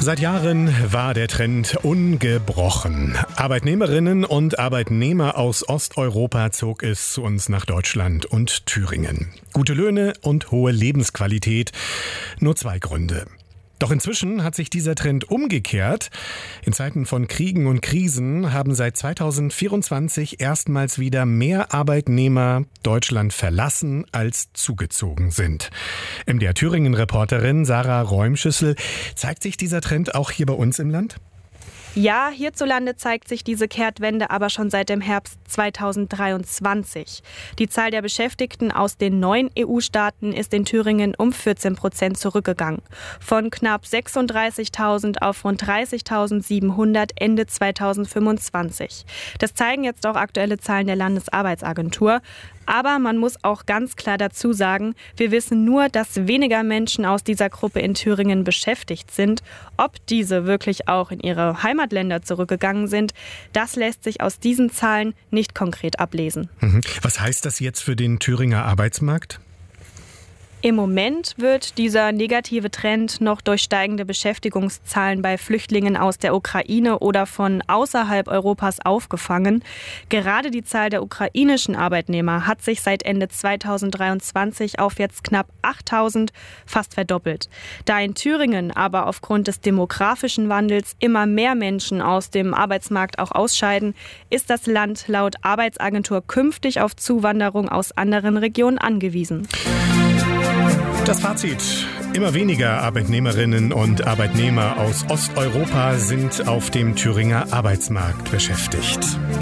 Seit Jahren war der Trend ungebrochen. Arbeitnehmerinnen und Arbeitnehmer aus Osteuropa zog es zu uns nach Deutschland und Thüringen. Gute Löhne und hohe Lebensqualität. Nur zwei Gründe. Doch inzwischen hat sich dieser Trend umgekehrt. In Zeiten von Kriegen und Krisen haben seit 2024 erstmals wieder mehr Arbeitnehmer Deutschland verlassen, als zugezogen sind. MDR Thüringen-Reporterin Sarah Räumschüssel, zeigt sich dieser Trend auch hier bei uns im Land? Ja, hierzulande zeigt sich diese Kehrtwende aber schon seit dem Herbst 2023. Die Zahl der Beschäftigten aus den neuen EU-Staaten ist in Thüringen um 14% zurückgegangen. Von knapp 36.000 auf rund 30.700 Ende 2025. Das zeigen jetzt auch aktuelle Zahlen der Landesarbeitsagentur. Aber man muss auch ganz klar dazu sagen, wir wissen nur, dass weniger Menschen aus dieser Gruppe in Thüringen beschäftigt sind. Ob diese wirklich auch in ihre Heimatländer zurückgegangen sind, das lässt sich aus diesen Zahlen nicht konkret ablesen. Was heißt das jetzt für den Thüringer Arbeitsmarkt? Im Moment wird dieser negative Trend noch durch steigende Beschäftigungszahlen bei Flüchtlingen aus der Ukraine oder von außerhalb Europas aufgefangen. Gerade die Zahl der ukrainischen Arbeitnehmer hat sich seit Ende 2023 auf jetzt knapp 8.000 fast verdoppelt. Da in Thüringen aber aufgrund des demografischen Wandels immer mehr Menschen aus dem Arbeitsmarkt auch ausscheiden, ist das Land laut Arbeitsagentur künftig auf Zuwanderung aus anderen Regionen angewiesen. Das Fazit: Immer weniger Arbeitnehmerinnen und Arbeitnehmer aus Osteuropa sind auf dem Thüringer Arbeitsmarkt beschäftigt.